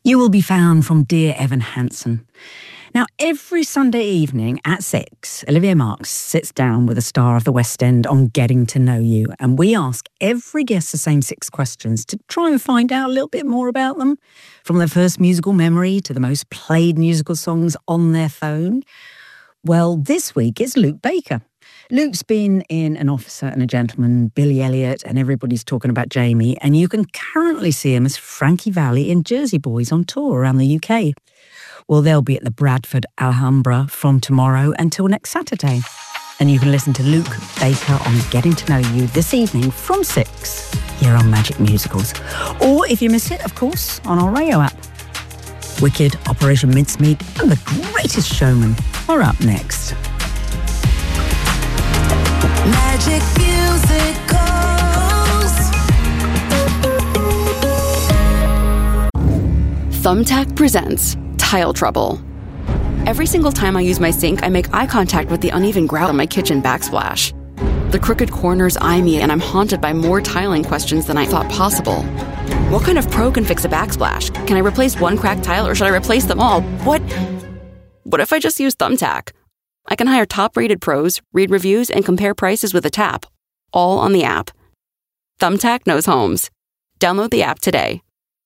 You Will Be Found from Dear Evan Hansen. Now, every Sunday evening at 6, Olivia Marks sits down with a star of the West End on Getting to Know You, and we ask every guest the same 6 questions to try and find out a little bit more about them, from their first musical memory to the most played musical songs on their phone. Well, this week it's Luke Baker. Luke's been in An Officer and a Gentleman, Billy Elliot, and everybody's talking about Jamie, and you can currently see him as Frankie Valli in Jersey Boys on tour around the UK. Well, they'll be at the Bradford Alhambra from tomorrow until next Saturday. And you can listen to Luke Baker on Getting to Know You this evening from 6 here on Magic Musicals. Or if you miss it, of course, on our radio app. Wicked, Operation Mincemeat, and The Greatest Showman are up next. Magic Musicals. Thumbtack presents Tile Trouble. Every single time I use my sink, I make eye contact with the uneven grout on my kitchen backsplash. The crooked corners eye me, and I'm haunted by more tiling questions than I thought possible. What kind of pro can fix a backsplash? Can I replace one cracked tile, or should I replace them all? What if I just use Thumbtack? I can hire top-rated pros, read reviews, and compare prices with a tap, all on the app. Thumbtack knows homes. Download the app today.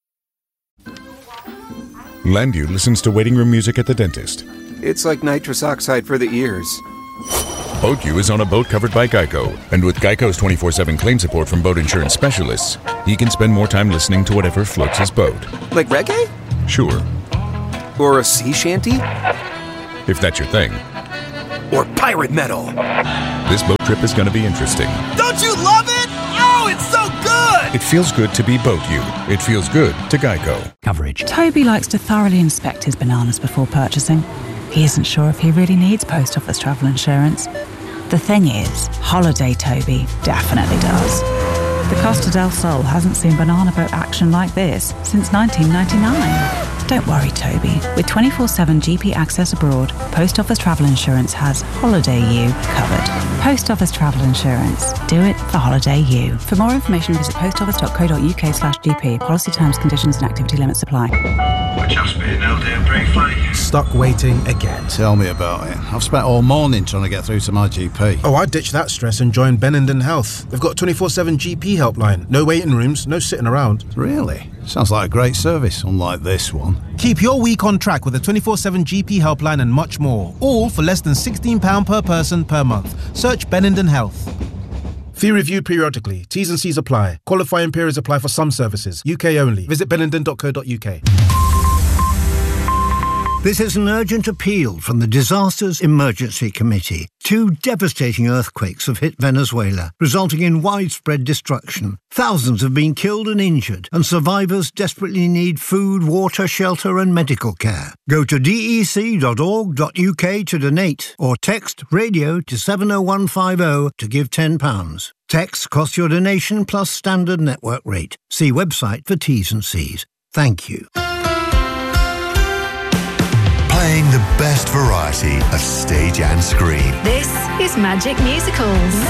Landu listens to waiting room music at the dentist. It's like nitrous oxide for the ears. BoatU is on a boat covered by Geico, and with Geico's 24/7 claim support from boat insurance specialists, he can spend more time listening to whatever floats his boat. Like reggae? Sure. Or a sea shanty? If that's your thing. Or pirate metal? This boat trip is going to be interesting. Don't you love it? Oh, it's so good! It feels good to be BoatU. It feels good to Geico. Coverage. Toby likes to thoroughly inspect his bananas before purchasing. He isn't sure if he really needs post office travel insurance. The thing is, Holiday Toby definitely does. The Costa del Sol hasn't seen banana boat action like this since 1999. Don't worry, Toby. With 24/7 GP access abroad, Post Office Travel Insurance has Holiday U covered. Post Office Travel Insurance. Do it for Holiday U. For more information, visit postoffice.co.uk/GP. Policy terms, conditions and activity limits apply. We're just being held here briefly. Stuck waiting again. Tell me about it. I've spent all morning trying to get through to my GP. Oh, I ditched that stress and joined Benenden Health. They've got 24/7 GP helpline. No waiting rooms, no sitting around. Really? Sounds like a great service, unlike this one. Keep your week on track with a 24/7 GP helpline and much more. All for less than £16 per person per month. Search Benenden Health. Fee reviewed periodically. T's and C's apply. Qualifying periods apply for some services. UK only. Visit benenden.co.uk. This is an urgent appeal from the Disasters Emergency Committee. 2 devastating earthquakes have hit Venezuela, resulting in widespread destruction. Thousands have been killed and injured, and survivors desperately need food, water, shelter and medical care. Go to dec.org.uk to donate, or text radio to 70150 to give £10. Text costs your donation plus standard network rate. See website for T's and C's. Thank you. Playing the best variety of stage and screen. This is Magic Musicals.